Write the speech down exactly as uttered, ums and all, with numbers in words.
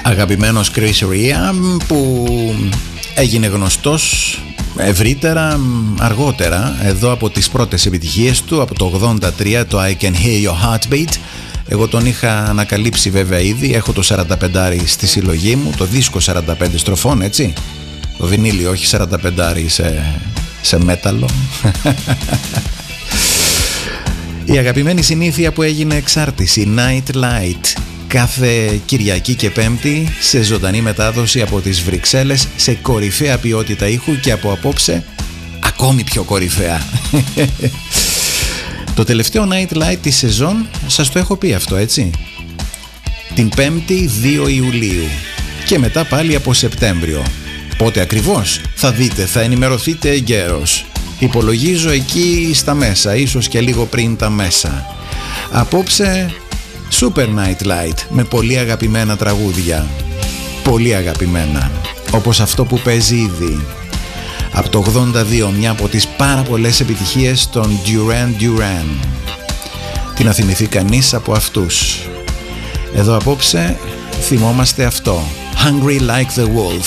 Αγαπημένος Chris Rea, που έγινε γνωστός ευρύτερα αργότερα, εδώ από τις πρώτες επιτυχίες του, από το ογδόντα τρία, το I Can Hear Your Heartbeat. Εγώ τον είχα ανακαλύψει βέβαια ήδη, έχω το σαράντα πέντε στη συλλογή μου, το δίσκο σαράντα πέντε στροφών, έτσι, το βινίλι, όχι σαράντα πέντε σε, σε μέταλλο. Η αγαπημένη συνήθεια που έγινε εξάρτηση, Night Light, κάθε Κυριακή και Πέμπτη σε ζωντανή μετάδοση από τις Βρυξέλλες, σε κορυφαία ποιότητα ήχου και από απόψε ακόμη πιο κορυφαία. Το τελευταίο Night Light της σεζόν, σας το έχω πει αυτό, έτσι, την Πέμπτη δύο Ιουλίου και μετά πάλι από Σεπτέμβριο. Πότε ακριβώς θα δείτε, θα ενημερωθείτε εγκαίρως. Υπολογίζω εκεί στα μέσα, ίσως και λίγο πριν τα μέσα. Απόψε Super Night Light με πολύ αγαπημένα τραγούδια. Πολύ αγαπημένα, όπως αυτό που παίζει ήδη από το ογδόντα δύο, μια από τις πάρα πολλές επιτυχίες των Duran Duran. Τι να θυμηθεί κανείς από αυτούς. Εδώ απόψε θυμόμαστε αυτό, Hungry Like the Wolf.